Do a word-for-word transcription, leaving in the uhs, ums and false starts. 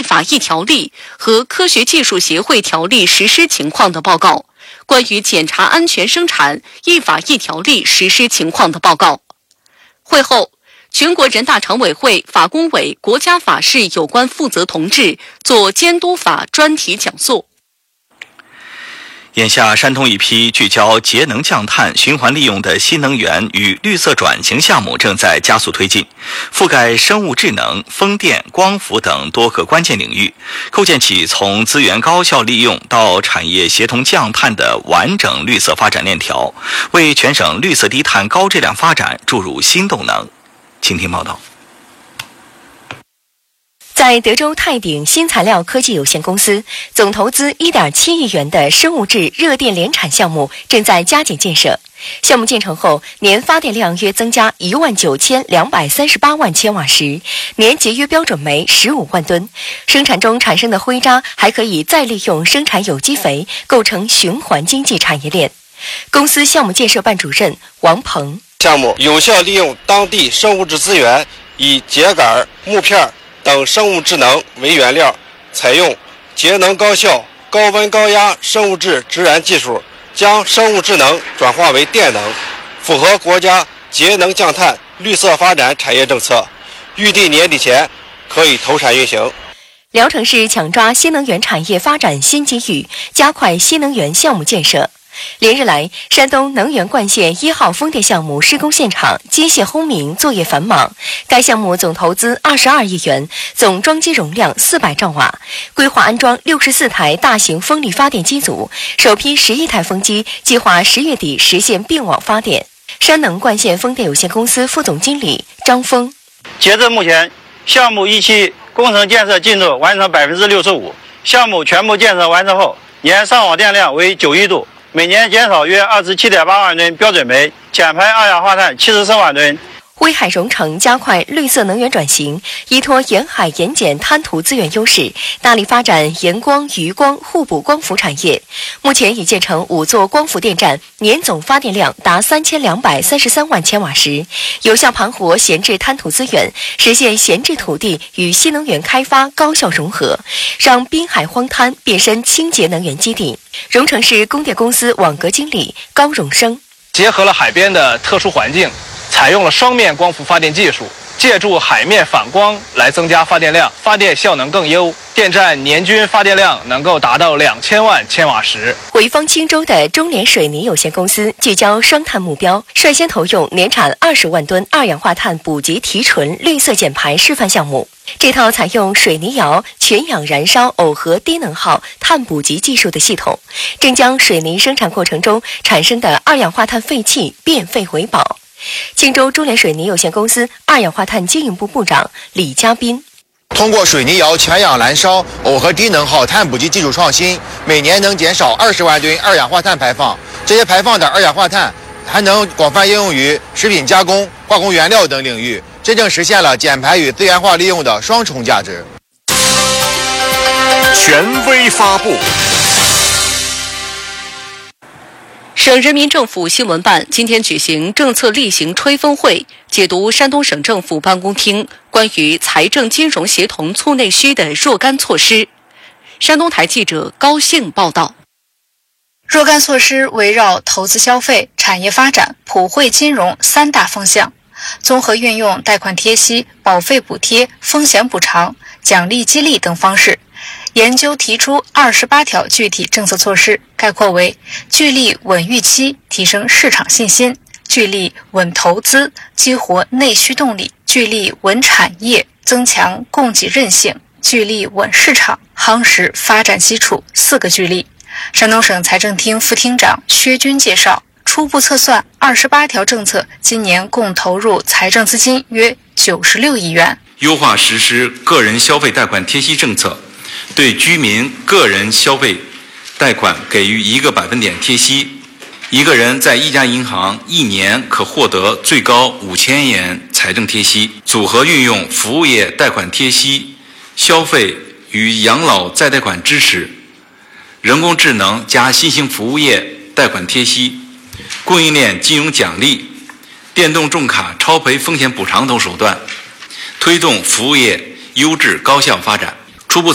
法一条例和科学技术协会条例实施情况的报告，关于检查安全生产一法一条例实施情况的报告。会后，全国人大常委会法工委国家法事有关负责同志做监督法专题讲座。 眼下，山东一批聚焦节能降碳、循环利用的新能源与绿色转型项目正在加速推进，覆盖生物智能、风电、光伏等多个关键领域，构建起从资源高效利用到产业协同降碳的完整绿色发展链条，为全省绿色低碳高质量发展注入新动能。请听报道。 在德州泰鼎新材料科技有限公司，总投资 一点七亿元的生物质热电联产项目正在加紧建设。项目建成后，年发电量约增加一万九千两百三十八万千瓦时，年节约标准煤十五万吨。生产中产生的灰渣还可以再利用生产有机肥，构成循环经济产业链。公司项目建设办主任王鹏： 项目有效利用当地生物质资源，以秸秆、木片等生物智能为原料，采用节能高效、高温高压生物质制燃技术，将生物智能转化为电能，符合国家节能降碳、绿色发展产业政策，预计年底前可以投产运行。 聊城市抢抓新能源产业发展新机遇，加快新能源项目建设。连日来，山东能源灌县一号风电项目施工现场机械轰鸣，作业繁忙。该项目总投资二十二亿元，总装机容量四百兆瓦，规划安装六十四台大型风力发电机组，首批十一台风机计划十月底实现并网发电。山能灌县风电有限公司副总经理张峰： 截至目前，项目一期工程建设进度完成百分之六十五，项目全部建设完成后，年上网电量为九亿度。每年减少约二十七点八万吨标准煤，减排二氧化碳七十四万吨。 威海融城加快绿色能源转型，依托沿海盐碱滩涂资源优势，大力发展盐光、余光互补光伏产业。目前已建成五座光伏电站，年总发电量达三千两百三十三万千瓦时，有效盘活闲置滩涂资源，实现闲置土地与新能源开发高效融合，让滨海荒滩变身清洁能源基地。融城市供电公司网格经理高荣生： 结合了海边的特殊环境，采用了双面光伏发电技术，借助海面反光来增加发电量，发电效能更优，电站年均发电量能够达到两千万千瓦时。 潍坊青州的中联水泥有限公司聚焦双碳目标，率先投用年产二十万吨二氧化碳补给提纯绿色减排示范项目。这套采用水泥窑全氧燃烧耦合低能耗碳补给技术的系统，正将水泥生产过程中产生的二氧化碳废气变废为宝。青州中联水泥有限公司二氧化碳经营部部长李家斌： 通过水泥窑全氧燃烧耦合低能耗碳补给技术创新，每年能减少二十万吨二氧化碳排放。这些排放的二氧化碳还能广泛应用于食品加工、化工原料等领域，真正实现了减排与资源化利用的双重价值。 权威发布。 省人民政府新闻办今天举行政策例行吹风会，解读山东省政府办公厅关于财政金融协同促内需的若干措施。山东台记者高兴报道。 若干措施围绕投资消费、产业发展、普惠金融三大方向，综合运用贷款贴息、保费补贴、风险补偿、奖励激励等方式，研究提出二十八条具体政策措施，概括为：聚力稳预期，提升市场信心；聚力稳投资，激活内需动力；聚力稳产业，增强供给韧性；聚力稳市场，夯实发展基础。四个聚力。山东省财政厅副厅长薛军介绍，初步测算，二十八条政策今年共投入财政资金约九十六亿元。 优化实施个人消费贷款贴息政策，对居民个人消费贷款给予一个百分点贴息，一个人在一家银行一年可获得最高五千元财政贴息。组合运用服务业贷款贴息、消费与养老再贷款支持、人工智能加新型服务业贷款贴息、供应链金融奖励、电动重卡超赔风险补偿等手段，推动服务业优质高效发展。